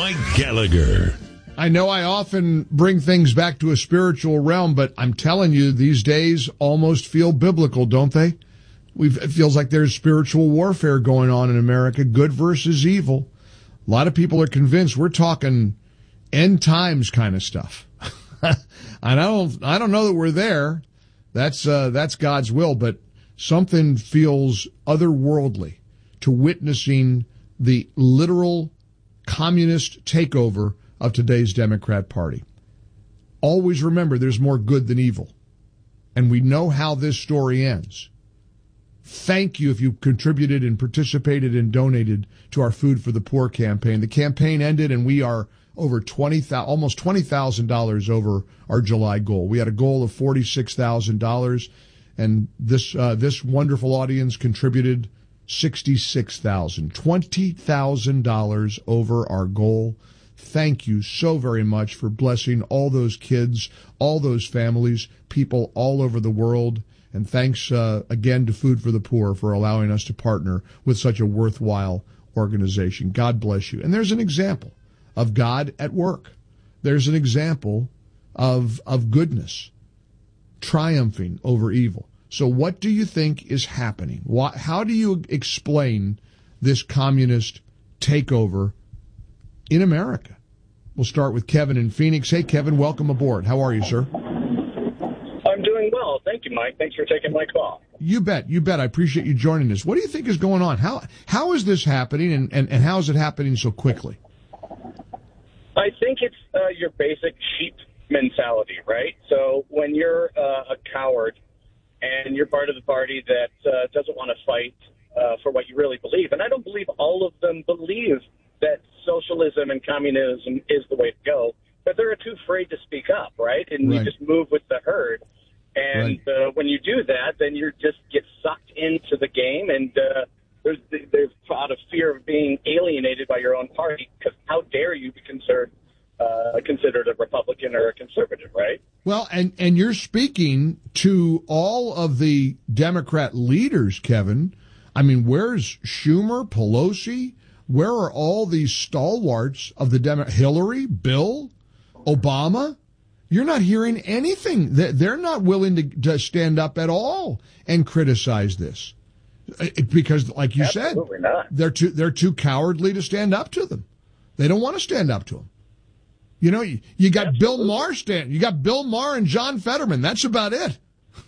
Mike Gallagher. I know I often bring things back to a spiritual realm, but I'm telling you, these days almost feel biblical, don't they? It feels like there's spiritual warfare going on in America, good versus evil. A lot of people are convinced we're talking end times kind of stuff. And I don't know that we're there. That's God's will, but something feels otherworldly to witnessing the literal communist takeover of today's Democrat Party. Always remember there's more good than evil. And we know how this story ends. Thank you if you contributed and participated and donated to our Food for the Poor campaign. The campaign ended and we are over almost $20,000 over our July goal. We had a goal of $46,000 and this wonderful audience contributed $66,000, $20,000 over our goal. Thank you so very much for blessing all those kids, all those families, people all over the world. And thanks again to Food for the Poor for allowing us to partner with such a worthwhile organization. God bless you. And there's an example of God at work. There's an example of goodness triumphing over evil. So what do you think is happening? How do you explain this communist takeover in America? We'll start with Kevin in Phoenix. Hey, Kevin, welcome aboard. How are you, sir? I'm doing well. Thank you, Mike. Thanks for taking my call. You bet. You bet. I appreciate you joining us. What do you think is going on? How is this happening, and how is it happening so quickly? I think it's your basic sheep mentality, right? So when you're a coward and you're part of the party that doesn't want to fight for what you really believe, and I don't believe all of them believe that socialism and communism is the way to go, but they're too afraid to speak up, right? And you just move with the herd. And when you do that, then you just get sucked into the game, and there's out of fear of being alienated by your own party, because how dare you be considered a Republican or a conservative, right? Well, and you're speaking to all of the Democrat leaders, Kevin. I mean, where's Schumer, Pelosi? Where are all these stalwarts of the Hillary, Bill, Obama? You're not hearing anything. They're not willing to stand up at all and criticize this. Because, like you said, they're too cowardly to stand up to them. They don't want to stand up to them. You know, you got Bill Maher you got Bill Maher and John Fetterman. That's about it.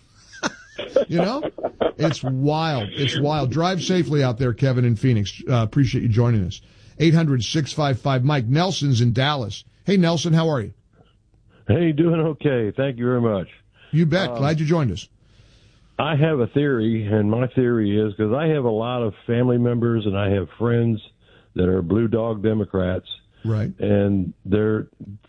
You know, it's wild. It's wild. Drive safely out there, Kevin in Phoenix. Appreciate you joining us. 800-655-Mike. Nelson's in Dallas. Hey, Nelson, how are you? Hey, doing okay. Thank you very much. You bet. Glad you joined us. I have a theory, and my theory is because I have a lot of family members and I have friends that are Blue Dog Democrats. Right. And they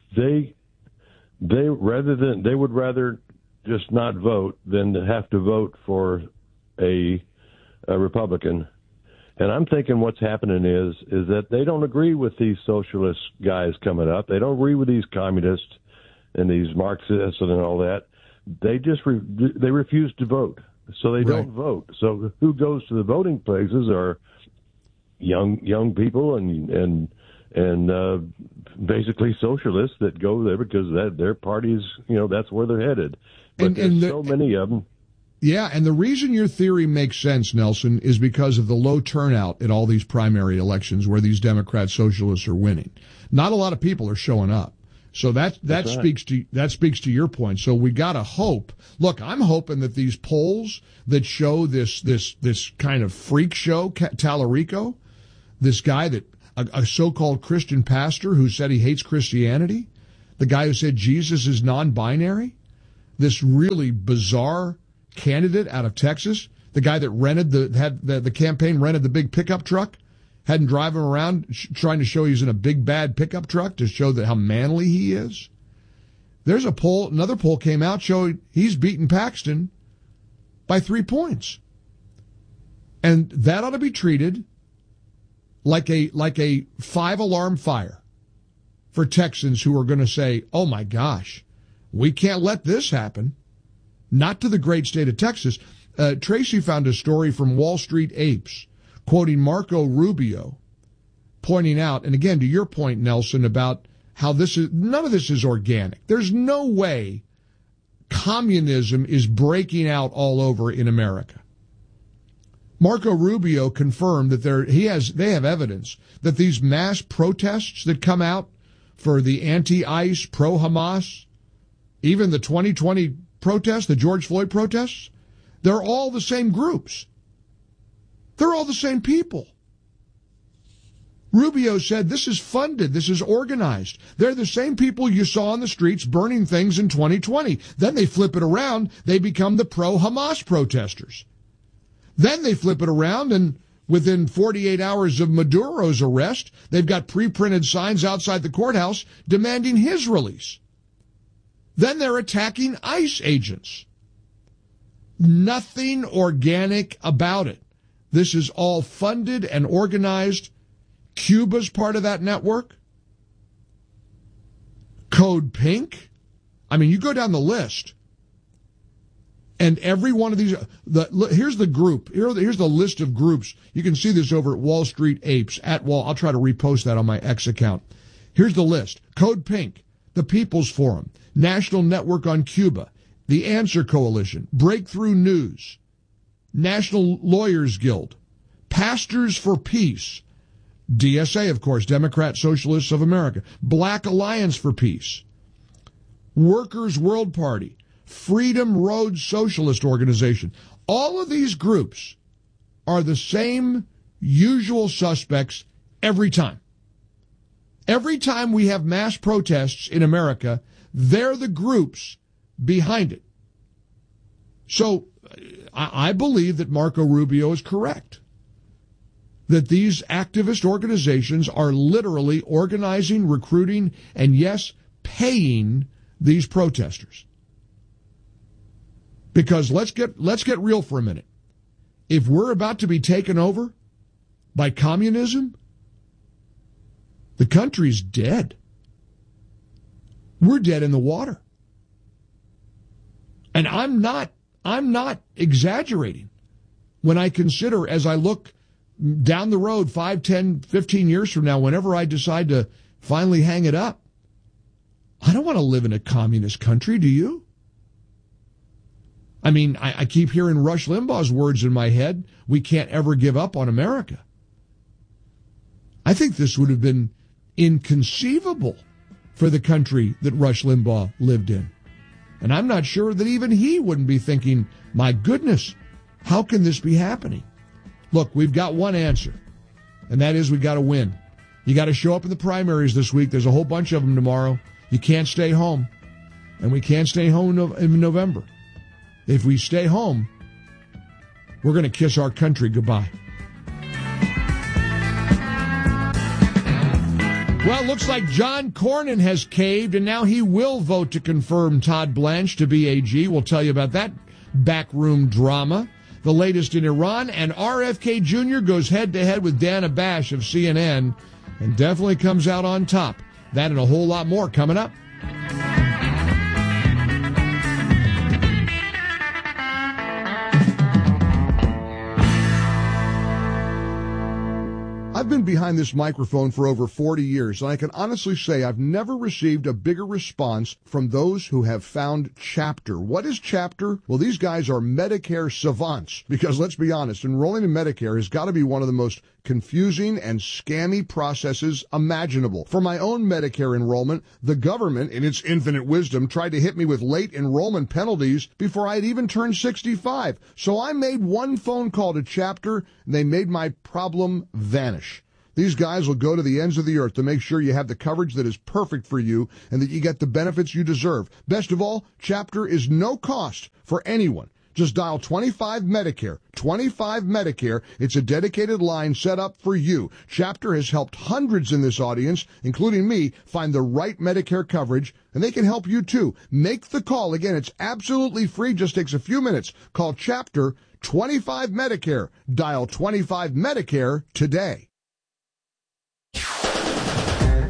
would rather just not vote than to have to vote for a Republican. And I'm thinking what's happening is that they don't agree with these socialist guys coming up. They don't agree with these communists and these Marxists and all that. They just they refuse to vote, so they don't vote. So who goes to the voting places are young people and basically socialists that go there because their parties, that's where they're headed. But there's so many of them. Yeah, and the reason your theory makes sense, Nelson, is because of the low turnout in all these primary elections where these Democrat socialists are winning. Not a lot of people are showing up. So that speaks to your point. So we gotta hope. Look, I'm hoping that these polls that show this kind of freak show, Tallarico, this guy that a so-called Christian pastor who said he hates Christianity, the guy who said Jesus is non-binary, this really bizarre candidate out of Texas, the guy that the campaign rented the big pickup truck, had him drive him around trying to show he's in a big bad pickup truck to show how manly he is. There's another poll came out showing he's beaten Paxton by 3 points. And that ought to be treated like a 5-alarm fire for Texans who are going to say, oh my gosh, we can't let this happen. Not to the great state of Texas. Tracy found a story from Wall Street Apes quoting Marco Rubio pointing out, and again, to your point, Nelson, about how none of this is organic. There's no way communism is breaking out all over in America. Marco Rubio confirmed that they have evidence that these mass protests that come out for the anti-ICE, pro-Hamas, even the 2020 protests, the George Floyd protests, they're all the same groups. They're all the same people. Rubio said this is funded, this is organized. They're the same people you saw on the streets burning things in 2020. Then they flip it around, they become the pro-Hamas protesters. Then they flip it around, and within 48 hours of Maduro's arrest, they've got pre-printed signs outside the courthouse demanding his release. Then they're attacking ICE agents. Nothing organic about it. This is all funded and organized. Cuba's part of that network. Code Pink. I mean, you go down the list, and every one of these, here's the group. Here's the list of groups. You can see this over at Wall Street Apes, I'll try to repost that on my X account. Here's the list. Code Pink, the People's Forum, National Network on Cuba, the Answer Coalition, Breakthrough News, National Lawyers Guild, Pastors for Peace, DSA, of course, Democrat Socialists of America, Black Alliance for Peace, Workers' World Party, Freedom Road Socialist Organization. All of these groups are the same usual suspects every time. Every time we have mass protests in America, they're the groups behind it. So I believe that Marco Rubio is correct, that these activist organizations are literally organizing, recruiting, and yes, paying these protesters. Because let's get real for a minute. If we're about to be taken over by communism, the country's dead. We're dead in the water. And I'm not exaggerating when I consider, as I look down the road 5, 10, 15 years from now, whenever I decide to finally hang it up, I don't want to live in a communist country, do you? I mean, I keep hearing Rush Limbaugh's words in my head, we can't ever give up on America. I think this would have been inconceivable for the country that Rush Limbaugh lived in. And I'm not sure that even he wouldn't be thinking, my goodness, how can this be happening? Look, we've got one answer, and that is we got to win. You got to show up in the primaries this week. There's a whole bunch of them tomorrow. You can't stay home, and we can't stay home in November. If we stay home, we're going to kiss our country goodbye. Well, it looks like John Cornyn has caved, and now he will vote to confirm Todd Blanche to be AG. We'll tell you about that backroom drama. The latest in Iran, and RFK Jr. goes head-to-head with Dana Bash of CNN and definitely comes out on top. That and a whole lot more coming up. I've been behind this microphone for over 40 years, and I can honestly say I've never received a bigger response from those who have found Chapter. What is Chapter? Well, these guys are Medicare savants, because let's be honest, enrolling in Medicare has got to be one of the most confusing and scammy processes imaginable. For my own Medicare enrollment, the government, in its infinite wisdom, tried to hit me with late enrollment penalties before I'd even turned 65. So I made one phone call to Chapter, and they made my problem vanish. These guys will go to the ends of the earth to make sure you have the coverage that is perfect for you and that you get the benefits you deserve. Best of all, Chapter is no cost for anyone. Just dial 25 Medicare. 25 Medicare. It's a dedicated line set up for you. Chapter has helped hundreds in this audience, including me, find the right Medicare coverage, and they can help you too. Make the call. Again, it's absolutely free. Just takes a few minutes. Call Chapter 25 Medicare. Dial 25 Medicare today.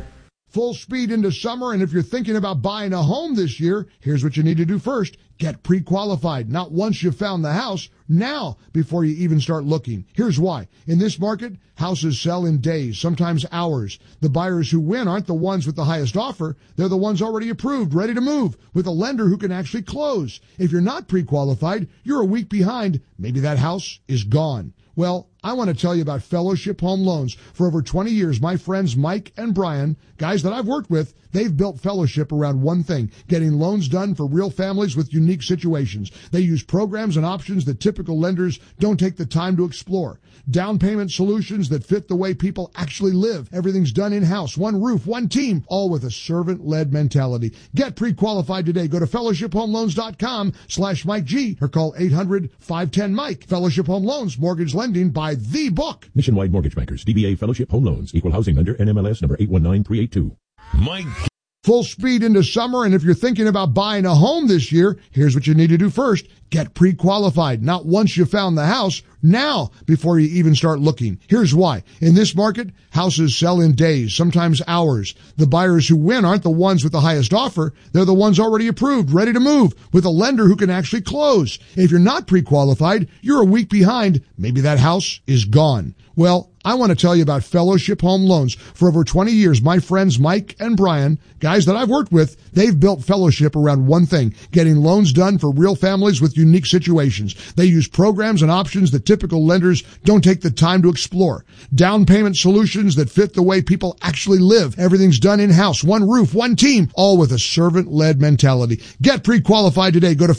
Full speed into summer, and if you're thinking about buying a home this year, here's what you need to do first. Get pre-qualified. Not once you've found the house, now before you even start looking. Here's why. In this market, houses sell in days, sometimes hours. The buyers who win aren't the ones with the highest offer. They're the ones already approved, ready to move, with a lender who can actually close. If you're not pre-qualified, you're a week behind. Maybe that house is gone. Well, I want to tell you about Fellowship Home Loans. For over 20 years, my friends Mike and Brian, guys that I've worked with, they've built Fellowship around one thing, getting loans done for real families with unique situations. They use programs and options that typical lenders don't take the time to explore. Down payment solutions that fit the way people actually live. Everything's done in-house, one roof, one team, all with a servant-led mentality. Get pre-qualified today. Go to fellowshiphomeloans.com/Mike G or call 800-510-MIKE. Fellowship Home Loans, mortgage lending by the book. Nationwide Mortgage Bankers, DBA Fellowship Home Loans, Equal Housing Lender, NMLS number 819382. Mike. Full speed into summer, and if you're thinking about buying a home this year, here's what you need to do first. Get pre-qualified. Not once you've found the house, now before you even start looking. Here's why. In this market, houses sell in days, sometimes hours. The buyers who win aren't the ones with the highest offer. They're the ones already approved, ready to move, with a lender who can actually close. If you're not pre-qualified, you're a week behind. Maybe that house is gone. Well, I want to tell you about Fellowship Home Loans. For over 20 years, my friends Mike and Brian, guys that I've worked with, they've built Fellowship around one thing, getting loans done for real families with unique situations. They use programs and options that typical lenders don't take the time to explore. Down payment solutions that fit the way people actually live. Everything's done in-house, one roof, one team, all with a servant-led mentality. Get pre-qualified today. Go to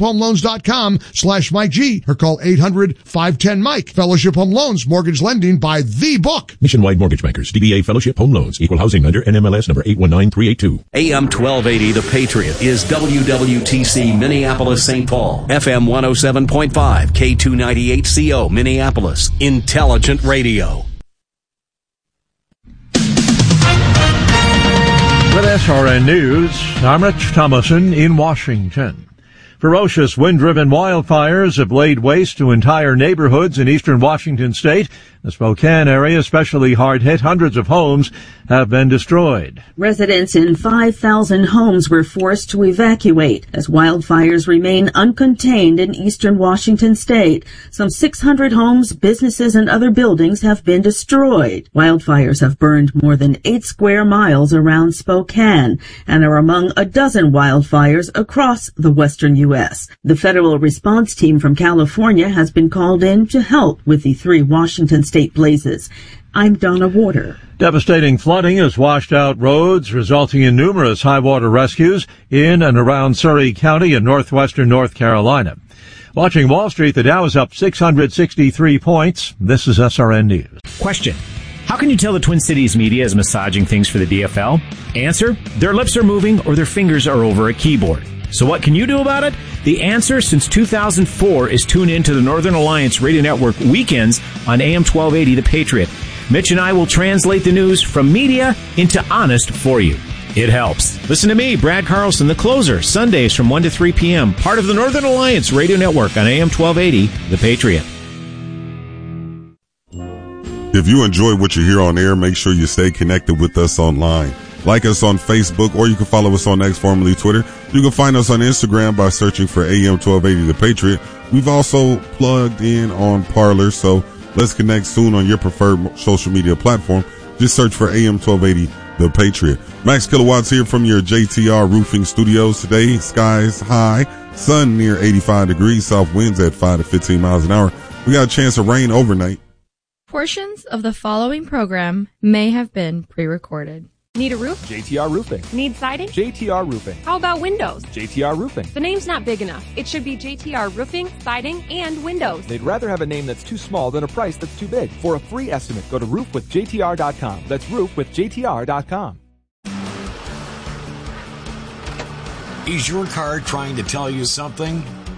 fellowshiphomeloans.com/Mike G or call 800-510-MIKE. Fellowship Home Loans, mortgage lending by the book. Nationwide Mortgage Bankers, DBA Fellowship Home Loans, Equal Housing Lender, NMLS number 819382. AM 1280, The Patriot, is WWTC Minneapolis, St. Paul. FM 107.5, K298CO, Minneapolis. Intelligent Radio. With SRN News, I'm Rich Thomason in Washington. Ferocious wind-driven wildfires have laid waste to entire neighborhoods in eastern Washington state. The Spokane area, especially hard hit, hundreds of homes have been destroyed. Residents in 5,000 homes were forced to evacuate as wildfires remain uncontained in eastern Washington state. Some 600 homes, businesses, and other buildings have been destroyed. Wildfires have burned more than 8 square miles around Spokane and are among a dozen wildfires across the western U.S. The federal response team from California has been called in to help with the 3 Washington state blazes. I'm Donna Warder. Devastating flooding has washed out roads, resulting in numerous high water rescues in and around Surry County in northwestern North Carolina. Watching Wall Street, the Dow is up 663 points. This is SRN News. Question: how can you tell the Twin Cities media is massaging things for the DFL? Answer: their lips are moving or their fingers are over a keyboard. So what can you do about it? The answer since 2004 is tune in to the Northern Alliance Radio Network weekends on AM 1280 The Patriot. Mitch and I will translate the news from media into honest for you. It helps. Listen to me, Brad Carlson, the closer, Sundays from 1 to 3 p.m., part of the Northern Alliance Radio Network on AM 1280 The Patriot. If you enjoy what you hear on air, make sure you stay connected with us online. Like us on Facebook, or you can follow us on X, formerly Twitter. You can find us on Instagram by searching for AM 1280 The Patriot. We've also plugged in on Parler, so let's connect soon on your preferred social media platform. Just search for AM 1280 The Patriot. Max Kilowatts here from your JTR Roofing Studios today. Skies high, sun near 85 degrees, south winds at 5 to 15 miles an hour. We got a chance of rain overnight. Portions of the following program may have been pre-recorded. Need a roof? JTR Roofing. Need siding? JTR Roofing. How about windows? JTR Roofing. The name's not big enough. It should be JTR Roofing, Siding, and Windows. They'd rather have a name that's too small than a price that's too big. For a free estimate, go to roofwithjtr.com. That's roofwithjtr.com. Is your car trying to tell you something?